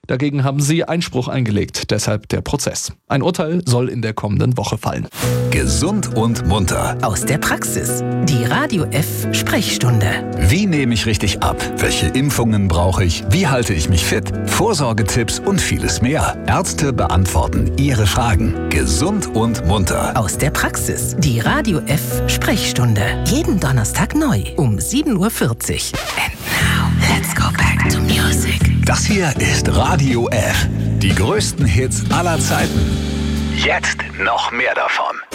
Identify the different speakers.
Speaker 1: Dagegen haben sie Einspruch eingelegt, deshalb der Prozess. Ein Urteil soll in der kommenden Woche fallen.
Speaker 2: Gesund und munter.
Speaker 3: Aus der Praxis. Die Radio F Sprechstunde.
Speaker 2: Wie nehme ich richtig ab? Welche Impfungen brauche ich? Wie halte ich mich fit? Vorsorgetipps und vieles mehr. Ärzte beantworten Ihre Fragen. Gesund und munter.
Speaker 3: Aus der Praxis. Die Radio F Sprechstunde. Jeden Donnerstag neu um 7:40 Uhr. And now, let's go back to music.
Speaker 2: Das hier ist Radio F. Die größten Hits aller Zeiten. Jetzt noch mehr davon.